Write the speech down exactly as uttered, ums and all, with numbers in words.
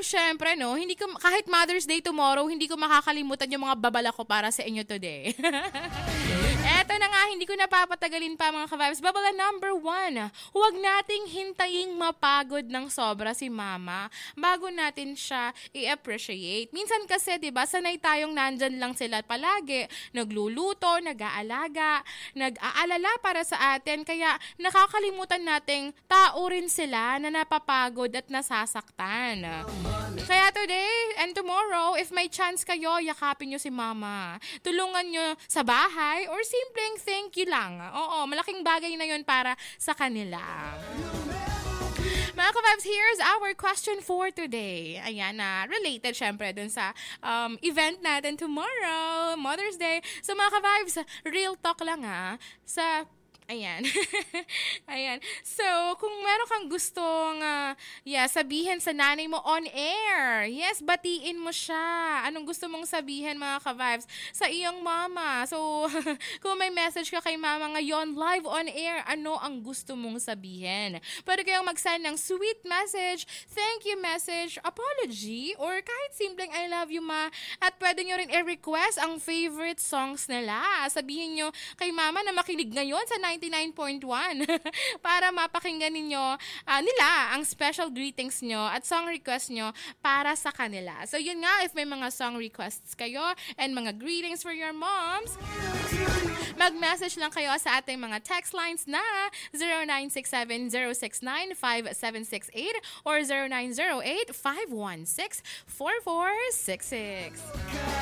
Vibes, syempre, no, hindi ko, kahit Mother's Day tomorrow, hindi ko makakalimutan yung mga babala ko para sa inyo today. Eto na nga, hindi ko napapatagalin pa mga ka-vibes. Babala number one, huwag nating hintayin mapagod ng sobra si mama bago natin siya i-appreciate. Minsan kasi, di ba, sanay tayong nandyan lang sila palagi, nagluluto, nag-aalaga, nag-aalala para sa atin, kaya nakakalimutan nating tao rin sila na napapagod at nasasaktan. Kaya today and tomorrow, if may chance kayo, yakapin nyo si mama. Tulungan nyo sa bahay or simpleng thank you lang. Oo, malaking bagay na yun para sa kanila. Mga ka-vibes, here's our question for today. Ayan na, uh, related syempre dun sa um, event natin tomorrow, Mother's Day. So mga ka-vibes, real talk lang ha, sa... Ayan. Ayan. So, kung meron kang gustong uh, yeah, sabihin sa nanay mo on air, yes, batiin mo siya. Anong gusto mong sabihin mga ka-vibes sa iyong mama? So, kung may message ka kay mama ngayon, live on air, ano ang gusto mong sabihin? Pwede kayong mag-send ng sweet message, thank you message, apology, or kahit simpleng I love you ma. At pwede nyo rin i-request ang favorite songs nila. Sabihin nyo kay mama na makinig ngayon sa ninety-nine point one para mapakinggan ninyo uh, nila ang special greetings nyo at song request nyo para sa kanila. So yun nga, if may mga song requests kayo and mga greetings for your moms, mag-message lang kayo sa ating mga text lines na zero nine six seven zero six nine five seven six eight or zero nine zero eight five one six four four six six.